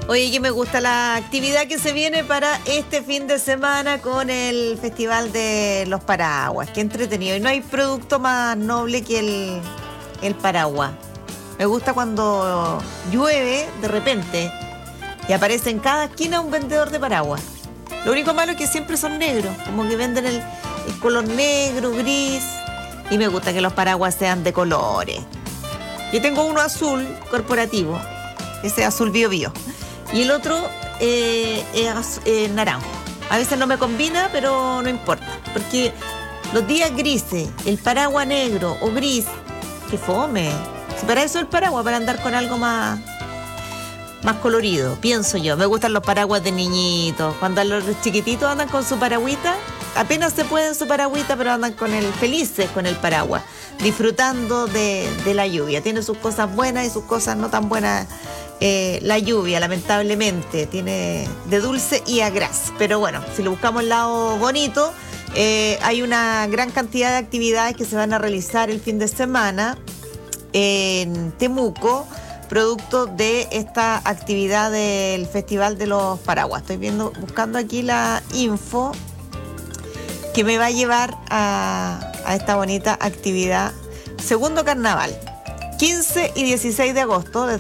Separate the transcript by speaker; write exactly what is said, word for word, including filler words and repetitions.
Speaker 1: Oye, que me gusta la actividad que se viene para este fin de semana con el Festival de los Paraguas. Qué entretenido. Y no hay producto más noble que el, el paraguas. Me gusta cuando llueve de repente y aparece en cada esquina un vendedor de paraguas. Lo único malo es que siempre son negros, como que venden el, el color negro, gris. Y me gusta que los paraguas sean de colores. Yo tengo uno azul corporativo, ese azul bio bio. Y el otro eh, es eh, naranjo. A veces no me combina, pero no importa. Porque los días grises, el paraguas negro o gris, ¡qué fome! Si para eso el paraguas, para andar con algo más, más colorido, pienso yo. Me gustan los paraguas de niñitos. Cuando los chiquititos andan con su paragüita, apenas se pueden su paragüita, pero andan con el felices con el paraguas, disfrutando de, de la lluvia. Tiene sus cosas buenas y sus cosas no tan buenas. Eh, la lluvia, lamentablemente, tiene de dulce y a gras. Pero bueno, si lo buscamos el lado bonito, eh, hay una gran cantidad de actividades que se van a realizar el fin de semana en Temuco, producto de esta actividad del Festival de los Paraguas. Estoy viendo, buscando aquí la info que me va a llevar a, a esta bonita actividad. Segundo carnaval, quince y dieciséis de agosto, desde